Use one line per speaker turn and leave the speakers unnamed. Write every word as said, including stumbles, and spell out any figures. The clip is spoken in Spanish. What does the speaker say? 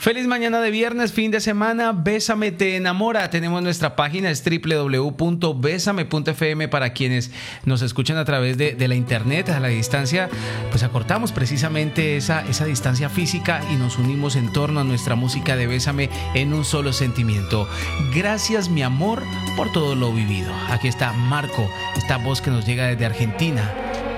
Feliz mañana de viernes, fin de semana. Bésame te enamora. Tenemos nuestra página, es doble u doble u doble u punto besame punto efe eme para quienes nos escuchan a través de, de la internet, a la distancia. Pues acortamos precisamente esa, esa distancia física y nos unimos en torno a nuestra música de Bésame en un solo sentimiento. Gracias, mi amor, por todo lo vivido. Aquí está Marco, esta voz que nos llega desde Argentina.